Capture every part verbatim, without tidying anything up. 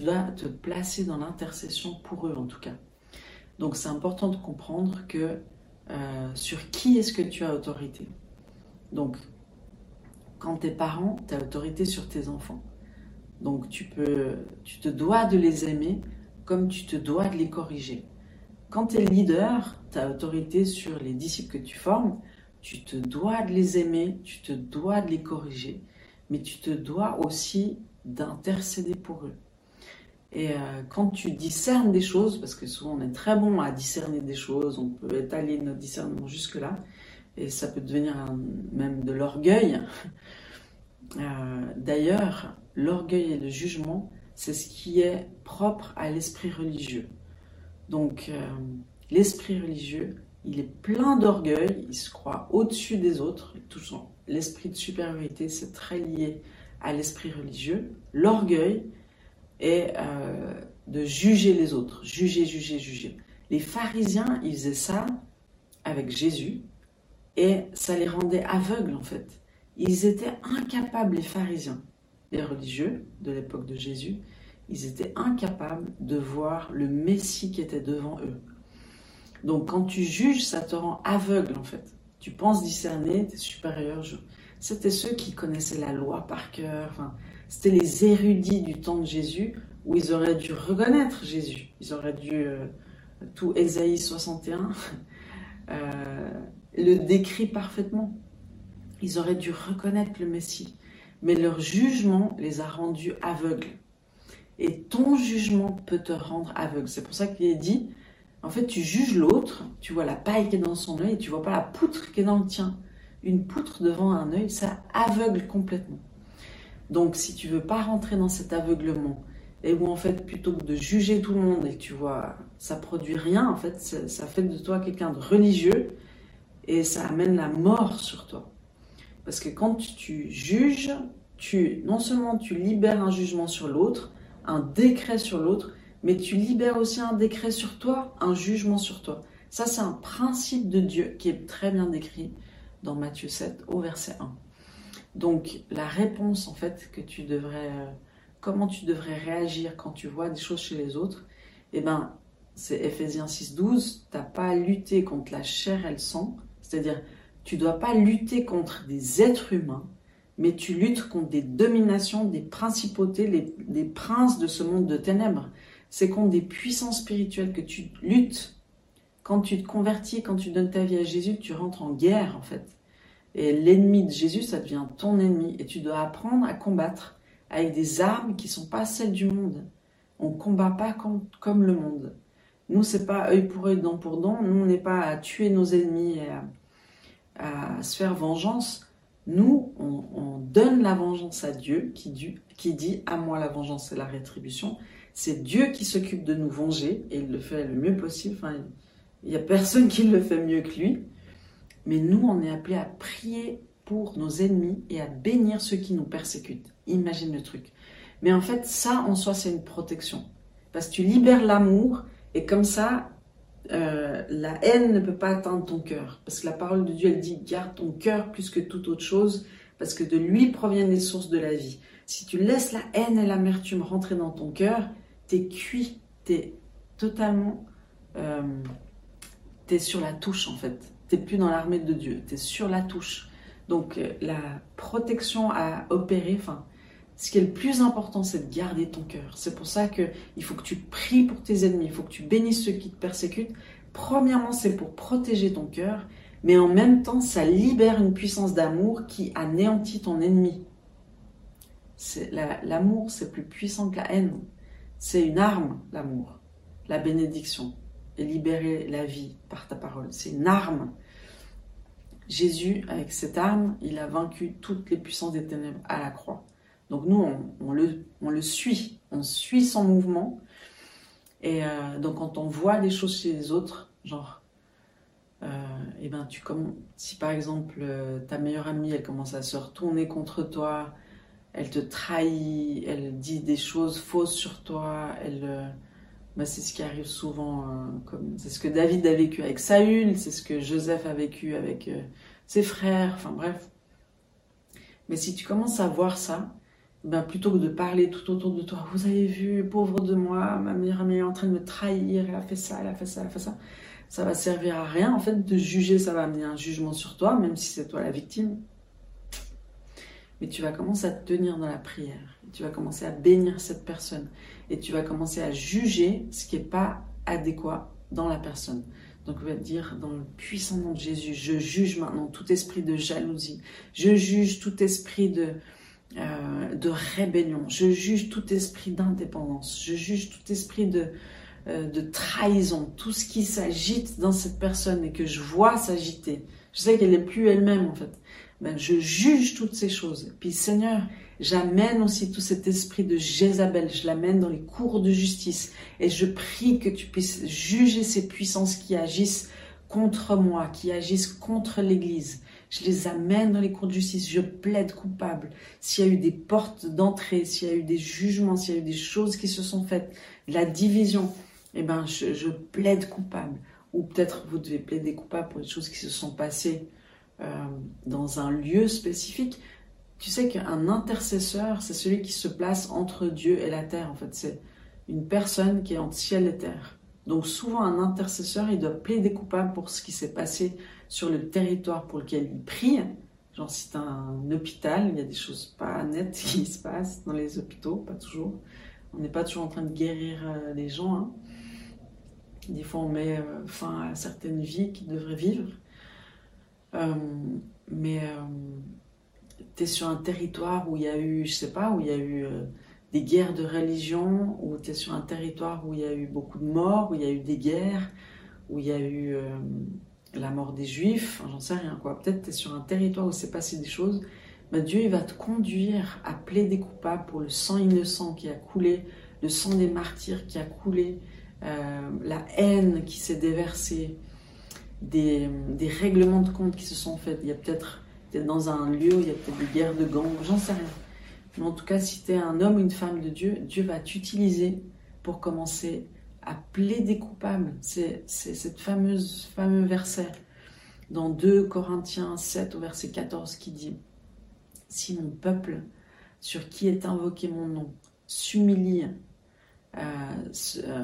dois te placer dans l'intercession pour eux en tout cas. Donc c'est important de comprendre que euh, sur qui est-ce que tu as autorité. Donc quand t'es parent, tu as autorité sur tes enfants. Donc tu peux, tu te dois de les aimer comme tu te dois de les corriger. Quand tu es leader, tu as autorité sur les disciples que tu formes, tu te dois de les aimer, tu te dois de les corriger, mais tu te dois aussi d'intercéder pour eux. Et euh, quand tu discernes des choses, parce que souvent on est très bon à discerner des choses, on peut étaler notre discernement jusque-là, et ça peut devenir un, même de l'orgueil. Euh, d'ailleurs, l'orgueil et le jugement, c'est ce qui est propre à l'esprit religieux. Donc, euh, l'esprit religieux, il est plein d'orgueil, il se croit au-dessus des autres. Toujours, l'esprit de supériorité, c'est très lié à l'esprit religieux. L'orgueil est euh, de juger les autres, juger, juger, juger. Les pharisiens, ils faisaient ça avec Jésus et ça les rendait aveugles en fait. Ils étaient incapables, les pharisiens, les religieux de l'époque de Jésus, ils étaient incapables de voir le Messie qui était devant eux. Donc quand tu juges, ça te rend aveugle en fait. Tu penses discerner, tu es supérieur. C'était ceux qui connaissaient la loi par cœur. Enfin, c'était les érudits du temps de Jésus où ils auraient dû reconnaître Jésus. Ils auraient dû, euh, tout Ésaïe soixante et un, euh, le décrit parfaitement. Ils auraient dû reconnaître le Messie. Mais leur jugement les a rendus aveugles. Et ton jugement peut te rendre aveugle. C'est pour ça qu'il est dit, en fait, tu juges l'autre, tu vois la paille qui est dans son œil et tu vois pas la poutre qui est dans le tien. Une poutre devant un œil, ça aveugle complètement. Donc, si tu veux pas rentrer dans cet aveuglement, et où en fait, plutôt que de juger tout le monde et que tu vois, ça produit rien, en fait, ça fait de toi quelqu'un de religieux et ça amène la mort sur toi. Parce que quand tu juges, tu, non seulement tu libères un jugement sur l'autre, un décret sur l'autre, mais tu libères aussi un décret sur toi, un jugement sur toi. Ça, c'est un principe de Dieu qui est très bien décrit dans Matthieu sept au verset un. Donc, la réponse, en fait, que tu devrais, euh, comment tu devrais réagir quand tu vois des choses chez les autres, eh ben, c'est Éphésiens six douze, tu n'as pas à lutter contre la chair et le sang, c'est-à-dire, tu ne dois pas lutter contre des êtres humains, mais tu luttes contre des dominations, des principautés, les, des princes de ce monde de ténèbres. C'est contre des puissances spirituelles que tu luttes. Quand tu te convertis, quand tu donnes ta vie à Jésus, tu rentres en guerre en fait. Et l'ennemi de Jésus, ça devient ton ennemi. Et tu dois apprendre à combattre avec des armes qui ne sont pas celles du monde. On ne combat pas comme, comme le monde. Nous, c'est pas œil pour œil, dent pour dent. Nous, on n'est pas à tuer nos ennemis et à, à se faire vengeance. Nous, on, on donne la vengeance à Dieu qui, qui dit « à moi la vengeance et la rétribution ». C'est Dieu qui s'occupe de nous venger et il le fait le mieux possible. Enfin, il n'y a personne qui le fait mieux que lui. Mais nous, on est appelés à prier pour nos ennemis et à bénir ceux qui nous persécutent. Imagine le truc. Mais en fait, ça, en soi, c'est une protection. Parce que tu libères l'amour et comme ça, euh, la haine ne peut pas atteindre ton cœur. Parce que la parole de Dieu, elle dit, garde ton cœur plus que toute autre chose, parce que de lui proviennent les sources de la vie. Si tu laisses la haine et l'amertume rentrer dans ton cœur, t'es cuit, t'es totalement... Euh, t'es sur la touche, en fait. T'es plus dans l'armée de Dieu, t'es sur la touche. Donc, euh, la protection à opérer, enfin... Ce qui est le plus important, c'est de garder ton cœur. C'est pour ça qu'il faut que tu pries pour tes ennemis, il faut que tu bénisses ceux qui te persécutent. Premièrement, c'est pour protéger ton cœur, mais en même temps, ça libère une puissance d'amour qui anéantit ton ennemi. C'est, la, l'amour, c'est plus puissant que la haine. C'est une arme, l'amour, la bénédiction, et libérer la vie par ta parole. C'est une arme. Jésus, avec cette arme, il a vaincu toutes les puissances des ténèbres à la croix. Donc nous, on, on, le, on le suit, on suit son mouvement. Et euh, donc quand on voit des choses chez les autres, genre, euh, et ben tu comme si par exemple euh, ta meilleure amie, elle commence à se retourner contre toi, elle te trahit, elle dit des choses fausses sur toi, elle, euh, ben c'est ce qui arrive souvent, euh, comme c'est ce que David a vécu avec Saül, c'est ce que Joseph a vécu avec euh, ses frères, enfin bref. Mais si tu commences à voir ça, ben, plutôt que de parler tout autour de toi, vous avez vu, pauvre de moi, ma meilleure amie est en train de me trahir, elle a fait ça, elle a fait ça, elle a fait ça. Ça va servir à rien, en fait, de juger, ça va amener un jugement sur toi, même si c'est toi la victime. Mais tu vas commencer à te tenir dans la prière, tu vas commencer à bénir cette personne, et tu vas commencer à juger ce qui n'est pas adéquat dans la personne. Donc on va dire, dans le puissant nom de Jésus, je juge maintenant tout esprit de jalousie, je juge tout esprit de, euh, de rébellion, je juge tout esprit d'indépendance, je juge tout esprit de, euh, de trahison, tout ce qui s'agite dans cette personne et que je vois s'agiter. Je sais qu'elle n'est plus elle-même en fait. Ben, je juge toutes ces choses. Puis Seigneur, j'amène aussi tout cet esprit de Jézabel, je l'amène dans les cours de justice et je prie que tu puisses juger ces puissances qui agissent contre moi, qui agissent contre l'Église. Je les amène dans les cours de justice, je plaide coupable. S'il y a eu des portes d'entrée, s'il y a eu des jugements, s'il y a eu des choses qui se sont faites, la division, eh ben, je, je plaide coupable. Ou peut-être vous devez plaider coupable pour les choses qui se sont passées euh, dans un lieu spécifique. Tu sais qu'un intercesseur, c'est celui qui se place entre Dieu et la terre. En fait, c'est une personne qui est entre ciel et terre. Donc souvent, un intercesseur, il doit plaider coupable pour ce qui s'est passé sur le territoire pour lequel il prie. Genre, si c'est un hôpital, il y a des choses pas nettes qui se passent dans les hôpitaux, pas toujours. On n'est pas toujours en train de guérir les gens. Hein. Des fois, on met fin à certaines vies qu'ils devraient vivre. Euh, mais... Euh, tu es sur un territoire où il y a eu, je sais pas, où il y a eu euh, des guerres de religion, où tu es sur un territoire où il y a eu beaucoup de morts, où il y a eu des guerres, où il y a eu euh, la mort des Juifs, enfin, j'en sais rien quoi. Peut-être tu es sur un territoire où s'est passé des choses. Ben, Dieu il va te conduire à plaider coupable pour le sang innocent qui a coulé, le sang des martyrs qui a coulé, euh, la haine qui s'est déversée, des, des règlements de compte qui se sont faits. Il y a peut-être T'es dans un lieu où il y a peut-être des guerres de gangs, j'en sais rien. Mais en tout cas, si tu es un homme ou une femme de Dieu, Dieu va t'utiliser pour commencer à plaider coupable. C'est, c'est cette fameuse, fameux verset dans deux Corinthiens sept au verset quatorze qui dit « Si mon peuple, sur qui est invoqué mon nom, s'humilie, euh, se, euh,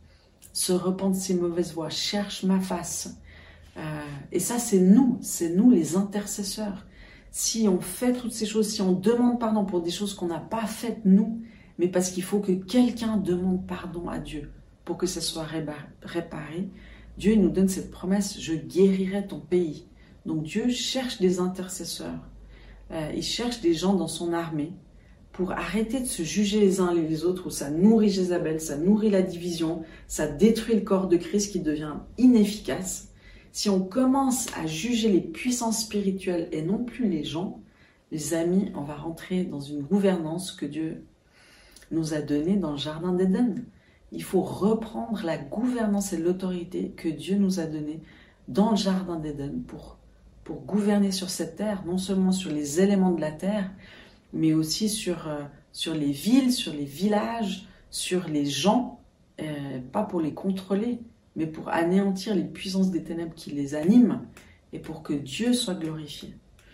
se repent de ses mauvaises voies, cherche ma face, Euh, et ça, c'est nous, c'est nous les intercesseurs. Si on fait toutes ces choses, si on demande pardon pour des choses qu'on n'a pas faites nous, mais parce qu'il faut que quelqu'un demande pardon à Dieu pour que ça soit réparé, Dieu il nous donne cette promesse, je guérirai ton pays. Donc Dieu cherche des intercesseurs, euh, il cherche des gens dans son armée pour arrêter de se juger les uns les autres, où ça nourrit Jézabel, ça nourrit la division, ça détruit le corps de Christ qui devient inefficace. Si on commence à juger les puissances spirituelles et non plus les gens, les amis, on va rentrer dans une gouvernance que Dieu nous a donnée dans le jardin d'Éden. Il faut reprendre la gouvernance et l'autorité que Dieu nous a donnée dans le jardin d'Éden pour, pour gouverner sur cette terre, non seulement sur les éléments de la terre, mais aussi sur, euh, sur les villes, sur les villages, sur les gens, euh, pas pour les contrôler, mais pour anéantir les puissances des ténèbres qui les animent et pour que Dieu soit glorifié.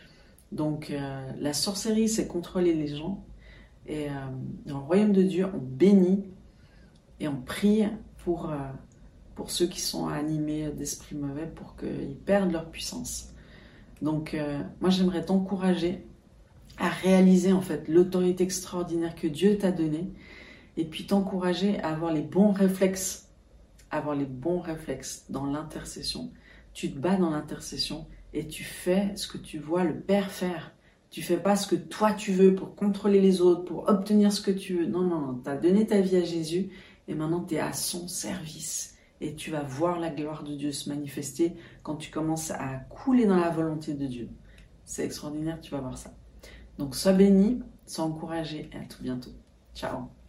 Donc euh, la sorcellerie, c'est contrôler les gens. Et euh, dans le royaume de Dieu, on bénit et on prie pour, euh, pour ceux qui sont animés d'esprits mauvais pour qu'ils perdent leur puissance. Donc euh, moi, j'aimerais t'encourager à réaliser en fait l'autorité extraordinaire que Dieu t'a donnée et puis t'encourager à avoir les bons réflexes avoir les bons réflexes dans l'intercession. Tu te bats dans l'intercession et tu fais ce que tu vois le Père faire. Tu fais pas ce que toi tu veux pour contrôler les autres, pour obtenir ce que tu veux. Non, non, non. Tu as donné ta vie à Jésus et maintenant tu es à son service. Et tu vas voir la gloire de Dieu se manifester quand tu commences à couler dans la volonté de Dieu. C'est extraordinaire, tu vas voir ça. Donc sois béni, sois encouragé et à tout bientôt. Ciao.